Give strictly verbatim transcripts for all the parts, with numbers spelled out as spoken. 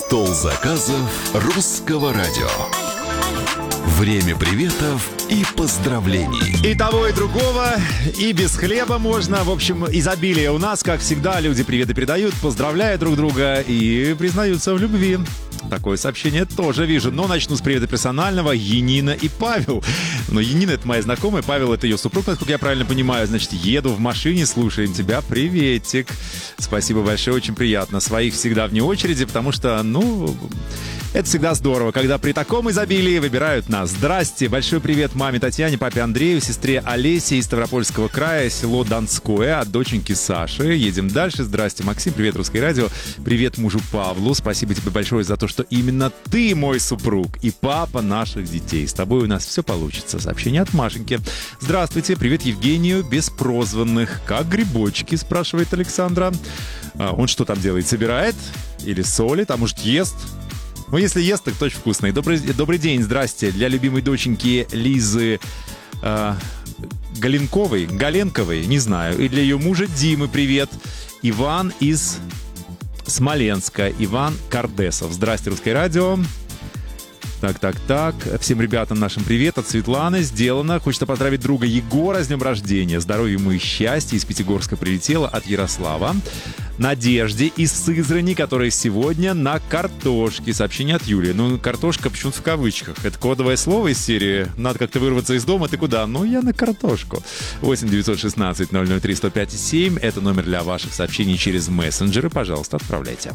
Стол заказов русского радио. Время приветов и поздравлений. И того, и другого, и без хлеба можно. В общем, изобилие у нас, как всегда. Люди приветы передают, поздравляют друг друга и признаются в любви. Такое сообщение тоже вижу. Но начну с привета персонального. Енина и Павел. Но Енина — это моя знакомая, Павел — это ее супруг, насколько я правильно понимаю. Значит, еду в машине, слушаем тебя. Приветик. Спасибо большое, очень приятно. Своих всегда вне очереди, потому что, ну... это всегда здорово, когда при таком изобилии выбирают нас. Здрасте, большой привет маме Татьяне, папе Андрею, сестре Олесе из Ставропольского края, село Донское, от доченьки Саши. Едем дальше. Здрасте, Максим, привет, Русское радио. Привет мужу Павлу, спасибо тебе большое за то, что именно ты мой супруг и папа наших детей. С тобой у нас все получится. Сообщение от Машеньки. Здравствуйте, привет Евгению, без прозванных. Как грибочки, спрашивает Александра. А он что там делает, собирает или солит, а может ест? Ну, если ест, так точно вкусный. Добрый, добрый день, здрасте. Для любимой доченьки Лизы э, Галенковой, Галенковой, не знаю. И для ее мужа Димы привет. Иван из Смоленска. Иван Кардесов. Здрасте, Русское радио. Так, так, так. Всем ребятам нашим привет от Светланы. Сделано. Хочется поздравить друга Егора с днем рождения. Здоровья ему и счастья. Из Пятигорска прилетела от Ярослава. Надежде из Сызрани, которая сегодня на картошке. Сообщение от Юлии. Ну, картошка почему-то в кавычках. Это кодовое слово из серии «Надо как-то вырваться из дома». Ты куда? Ну, я на картошку. восемь девятьсот шестнадцать ноль ноль три сто пять семь. Это номер для ваших сообщений через мессенджеры. Пожалуйста, отправляйте.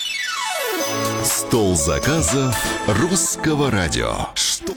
Стол заказов русского радио. Что?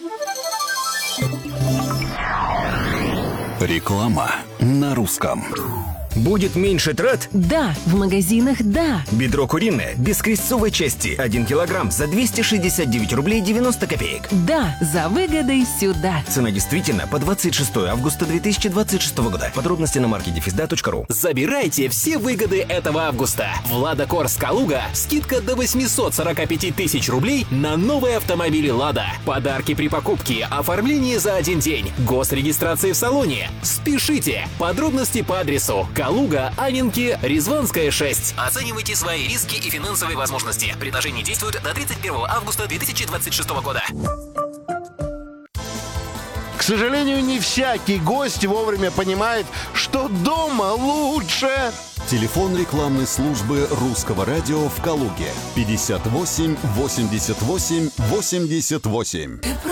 Реклама на русском. Будет меньше трат? Да, в магазинах да. Бедро куриное, без крестцовой части, один килограмм за двести шестьдесят девять рублей девяносто копеек. Да, за выгодой сюда. Цена действительно по двадцать шестое августа две тысячи двадцать шестого года. Подробности на маркете физда точка ру. Забирайте все выгоды этого августа. В Лада Корс Калуга скидка до восемьсот сорок пять тысяч рублей на новые автомобили Лада. Подарки при покупке, оформление за один день, госрегистрация в салоне. Спешите! Подробности по адресу Калуга, Анненки, Резванская, шесть. Оценивайте свои риски и финансовые возможности. Предложение действует до тридцать первого августа две тысячи двадцать шестого года. К сожалению, не всякий гость вовремя понимает, что дома лучше. Телефон рекламной службы русского радио в Калуге. пятьдесят восемь восемьдесят восемь восемьдесят восемь.